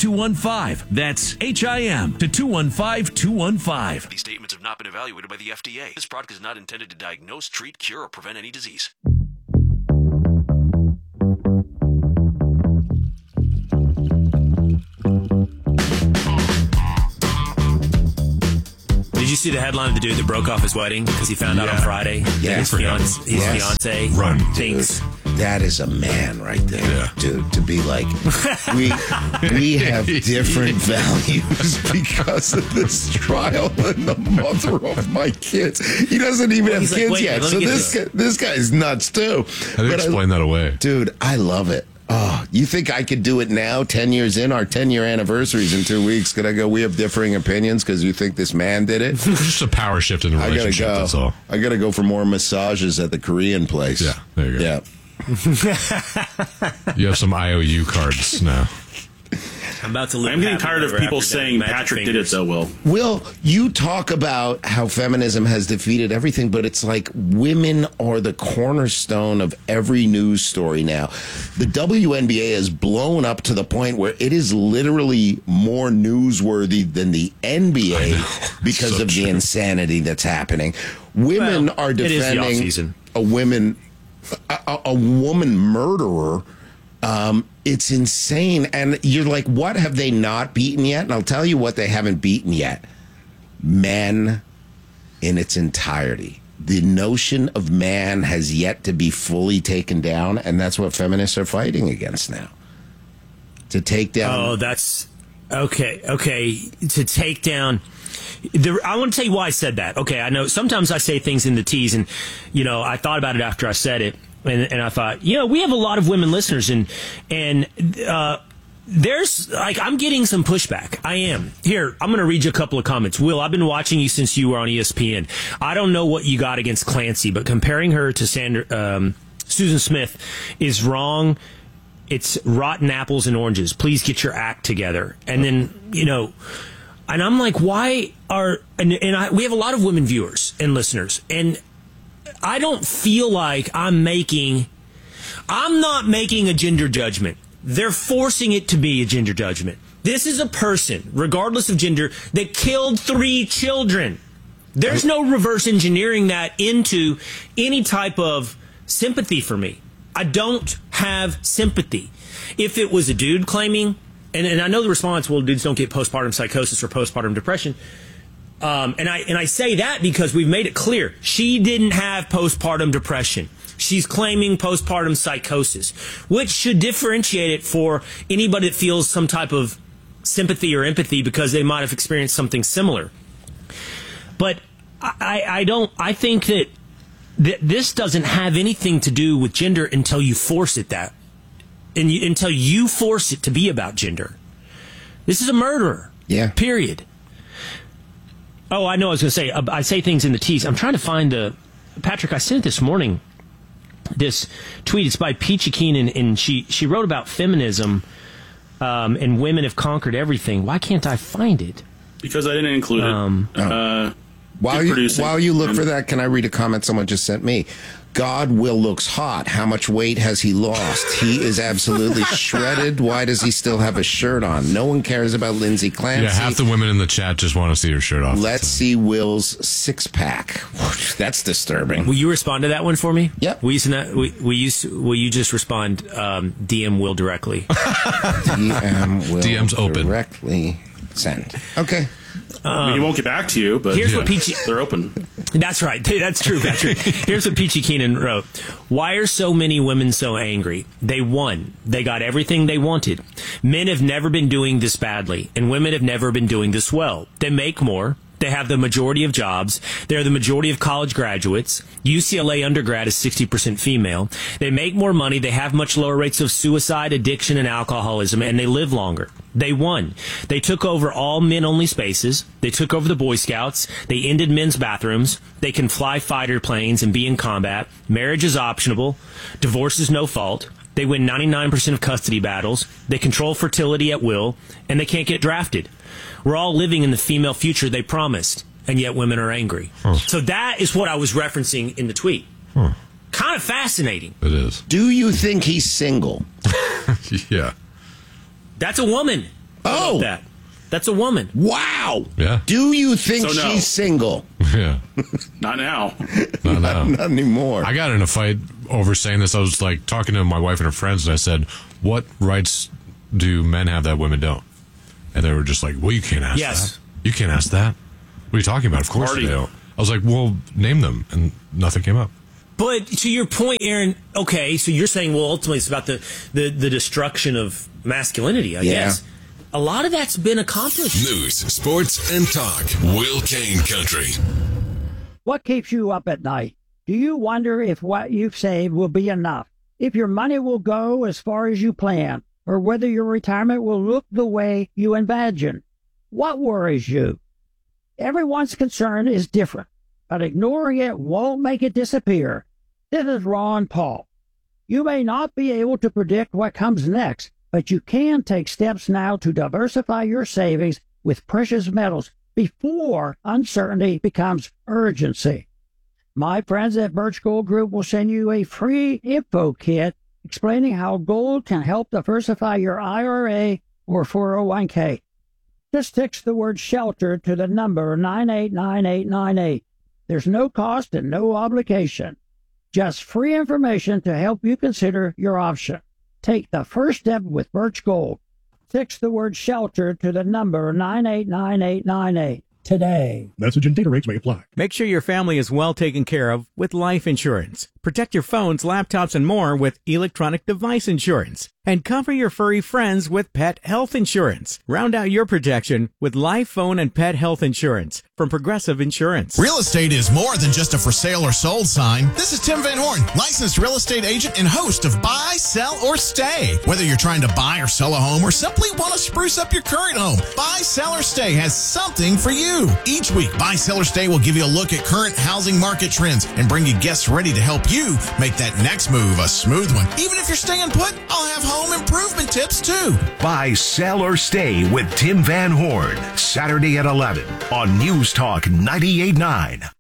215. That's HIM to 215-215. These statements have not been evaluated by the FDA. This product is not intended to diagnose, treat, cure, or prevent any disease. Did you see the headline of the dude that broke off his wedding because he found out on Friday that his fiance thinks... That is a man right there, dude, to be like, we have different values because of this trial and the mother of my kids. He doesn't even have kids yet. So this guy is nuts, too. How do you explain that away? Dude, I love it. Oh, you think I could do it now, 10 years in? Our 10-year anniversary's in 2 weeks. Could I go, we have differing opinions because you think this man did it? It's just a power shift in the relationship, that's all. I got to go for more massages at the Korean place. Yeah, there you go. Yeah. You have some IOU cards now. I'm getting tired of people saying Patrick did it so well. Will, you talk about how feminism has defeated everything, but it's like women are the cornerstone of every news story now. The WNBA has blown up to the point where it is literally more newsworthy than the NBA because of the insanity that's happening. Women are defending a woman murderer. It's insane. And you're like, what have they not beaten yet? And I'll tell you what they haven't beaten yet. Men in its entirety. The notion of man has yet to be fully taken down, and that's what feminists are fighting against now. To take down... Oh, that's... Okay. To take down... I want to tell you why I said that. Okay, I know sometimes I say things in the tease, and, I thought about it after I said it. And I thought, we have a lot of women listeners, and there's I'm getting some pushback. I am. Here, I'm going to read you a couple of comments. Will, I've been watching you since you were on ESPN. I don't know what you got against Clancy, but comparing her to Susan Smith is wrong. It's rotten apples and oranges. Please get your act together. And then, and I'm like, why are we have a lot of women viewers and listeners, and I don't feel like I'm not making a gender judgment. They're forcing it to be a gender judgment. This is a person, regardless of gender, that killed 3 children. There's no reverse engineering that into any type of sympathy for me. I don't have sympathy. If it was a dude claiming, and I know the response, well, dudes don't get postpartum psychosis or postpartum depression. And I say that because we've made it clear she didn't have postpartum depression. She's claiming postpartum psychosis, which should differentiate it for anybody that feels some type of sympathy or empathy because they might have experienced something similar. But I think that this doesn't have anything to do with gender until you force it until you force it to be about gender. This is a murderer. Yeah. Period. Oh, I know. I was going to say, I say things in the tease. I'm trying to find Patrick, I sent this morning this tweet. It's by Peachy Keenan, and she wrote about feminism and women have conquered everything. Why can't I find it? Because I didn't include it. While you look for that, can I read a comment someone just sent me? God, Will looks hot. How much weight has he lost? He is absolutely shredded. Why does he still have a shirt on? No one cares about Lindsay Clancy. Yeah, half the women in the chat just want to see her shirt off. Let's see Will's six-pack. That's disturbing. Will you respond to that one for me? Yep. Will you just respond, DM Will directly? DM Will DM's open. Directly send. Okay. He won't get back to you, but here's what Peachy... They're open. That's right. That's true, Patrick. Here's what Peachy Keenan wrote. Why are so many women so angry? They won. They got everything they wanted. Men have never been doing this badly, and women have never been doing this well. They make more. They have the majority of jobs. They're the majority of college graduates. UCLA undergrad is 60% female. They make more money. They have much lower rates of suicide, addiction, and alcoholism, and they live longer. They won. They took over all men-only spaces. They took over the Boy Scouts. They ended men's bathrooms. They can fly fighter planes and be in combat. Marriage is optional. Divorce is no fault. They win 99% of custody battles. They control fertility at will, and they can't get drafted. We're all living in the female future they promised, and yet women are angry. So that is what I was referencing in the tweet. Kind of fascinating. It is. Do you think he's single? Yeah. That's a woman. Oh. That. That's a woman. Wow. Yeah. Do you think So no. she's single? Yeah. Not now. Not now. Not anymore. I got in a fight over saying this. I was like talking to my wife and her friends, and I said, "What rights do men have that women don't?" And they were just like, "Well, you can't ask that. You can't ask that. What are you talking about? Of course they don't." I was like, "Well, name them," and nothing came up. But to your point, Aaron, okay, so you're saying, well, ultimately it's about the destruction of masculinity, I guess. A lot of that's been accomplished. News, sports, and talk. Will Kane Country. What keeps you up at night? Do you wonder if what you've saved will be enough? If your money will go as far as you plan? Or whether your retirement will look the way you imagine? What worries you? Everyone's concern is different, but ignoring it won't make it disappear. This is Ron Paul. You may not be able to predict what comes next, but you can take steps now to diversify your savings with precious metals before uncertainty becomes urgency. My friends at Birch Gold Group will send you a free info kit explaining how gold can help diversify your IRA or 401k. Just text the word SHELTER to the number 989898. There's no cost and no obligation. Just free information to help you consider your option. Take the first step with Birch Gold. Text the word SHELTER to the number 989898 today. Message and data rates may apply. Make sure your family is well taken care of with life insurance. Protect your phones, laptops, and more with electronic device insurance. And cover your furry friends with pet health insurance. Round out your protection with life, phone, and pet health insurance from Progressive Insurance. Real estate is more than just a for sale or sold sign. This is Tim Van Horn, licensed real estate agent and host of Buy, Sell, or Stay. Whether you're trying to buy or sell a home or simply want to spruce up your current home, Buy, Sell, or Stay has something for you. Each week, Buy, Sell, or Stay will give you a look at current housing market trends and bring you guests ready to help you make that next move a smooth one. Even if you're staying put, I'll have home improvement tips too. Buy, Sell, or Stay with Tim Van Horn, Saturday at 11 on News Talk 98.9.